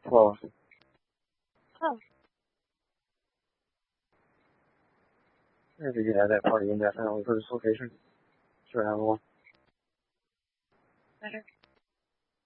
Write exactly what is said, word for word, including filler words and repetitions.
错了。 嗯。 那这几天在跑里应该反正我说说没事，是然后。 没事。